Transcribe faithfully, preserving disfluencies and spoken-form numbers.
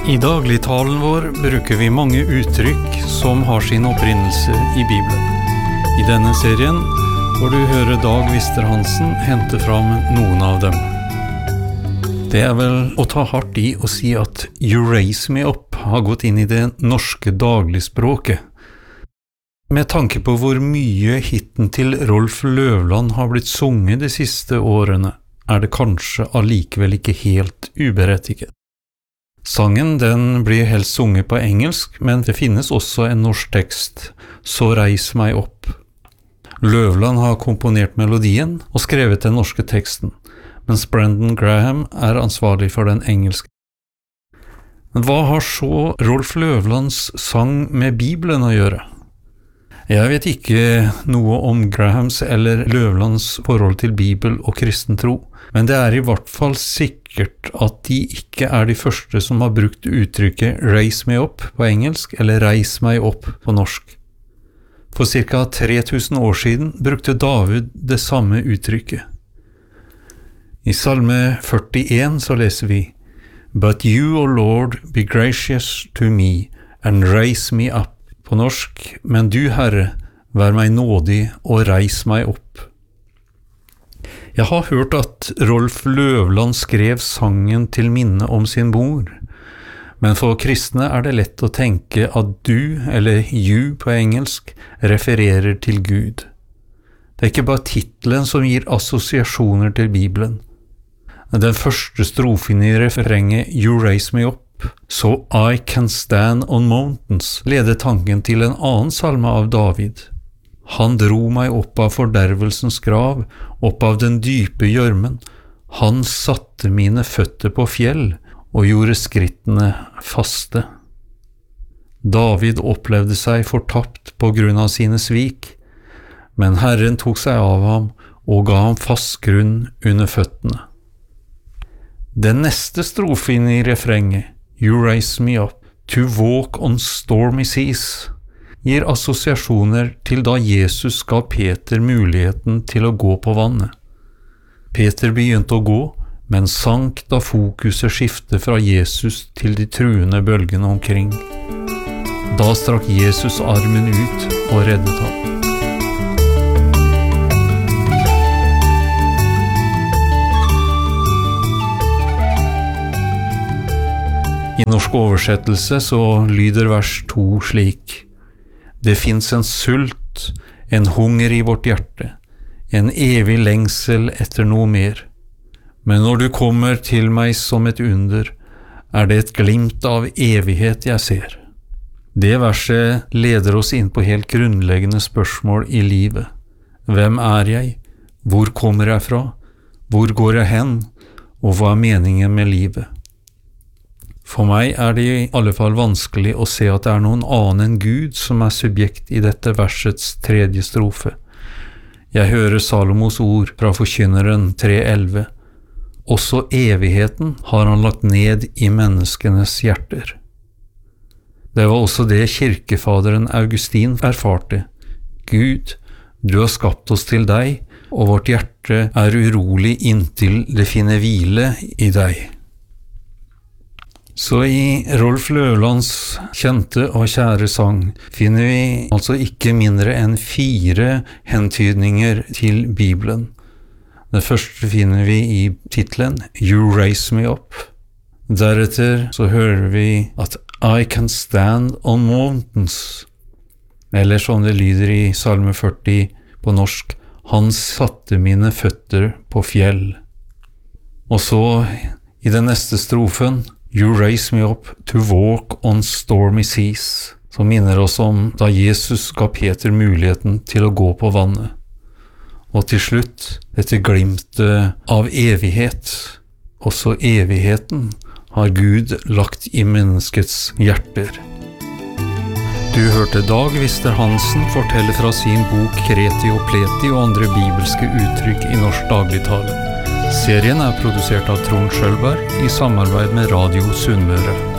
I dagligtalen vår bruker vi mange uttrykk som har sin opprinnelse i Bibelen. I denne serien får du høre Dag Wister-Hansen hente fram noen av dem. Det er vel å ta hardt i å si at «You raise me up» har gått inn i det norske dagligspråket. Med tanke på hvor mye hitten til Rolf Løvland har blitt sunget de siste årene, er det kanskje allikevel ikke helt uberettiget. Sangen den blir helst sunget på engelsk, men det finnes også en norsk tekst, «Så reis meg opp». Løvland har komponert melodien og skrevet den norske teksten, mens Brendan Graham er ansvarlig for den engelske. Men hva har så Rolf Løvlands sang med Bibelen å gjøre? Jeg vet ikke noe om Grahams eller Løvlands forhold til Bibel og kristen tro, men det er i hvert fall sikkert at de ikke er de første som har brukt uttrykket «raise me up» på engelsk eller «reis meg opp» på norsk. For cirka tre tusen år siden brukte David det samme uttrykket. I Salme førtien så leser vi «But you, O Lord, be gracious to me and raise me up». På norsk, men du, Herre, vær meg nådig og reis meg opp. Jeg har hørt at Rolf Løvland skrev sangen til minne om sin mor, men for kristne er det lett å tenke at du, eller you på engelsk, refererer til Gud. Det er ikke bare titlen som gir assosiasjoner til Bibelen. Den første strofen i refrenget «You raise me up», «So I can stand on mountains», leder tanken til en annen salme av David. Han dro meg opp av fordervelsens grav, opp av den dype gjørmen. Han satte mine føtter på fjell og gjorde skrittene faste. David opplevde seg fortapt på grunn av sine svik, men Herren tok seg av ham og ga ham fast grunn under føttene. Den neste strofen i refrenget, «You raise me up to walk on stormy seas», gir assosiasjoner til da Jesus ga Peter muligheten til å gå på vannet. Peter begynte å gå, men sank da fokuset skiftet fra Jesus til de truende bølgene omkring. Da strakk Jesus armen ut og reddet ham. I norsk oversettelse så lyder vers to slik: Det finnes en sult, en hunger i vårt hjerte, en evig lengsel etter noe mer. Men når du kommer til meg som et under, er det et glimt av evighet jeg ser. Det verset leder oss inn på helt grunnleggende spørsmål i livet. Hvem er jeg? Hvor kommer jeg fra? Hvor går jeg hen? Og hva er meningen med livet? For meg er det i alle fall vanskelig å se at det er noen annen enn Gud som er subjekt i dette versets tredje strofe. Jeg hører Salomos ord fra Forkynneren tre elleve. Også evigheten har han lagt ned i menneskenes hjerter. Det var også det kirkefaderen Augustin erfarte. Gud, du har skapt oss til deg, og vårt hjerte er urolig inntil det finner hvile i deg. Så i Rolf Løvlands kjente og kjære sang finner vi altså ikke mindre enn fire hentydninger til Bibelen. Det første finner vi i titlen «You raise me up». Deretter så hører vi at «I can stand on mountains», eller som det lyder i Salme førti på norsk, «Han satte mine føtter på fjell». Og så i den neste strofen «You raise me up to walk on stormy seas», som minner oss om da Jesus ga Peter muligheten til å gå på vannet. Og til slutt, dette glimtet av evighet. Også evigheten har Gud lagt i menneskets hjerter. Du hørte Dag Wister-Hansen fortelle fra sin bok «Kreti og pleti» og andre bibelske uttrykk i norsk dagligtale. Serien er produsert av Trond Skjølberg i samarbeid med Radio Sunnmøre.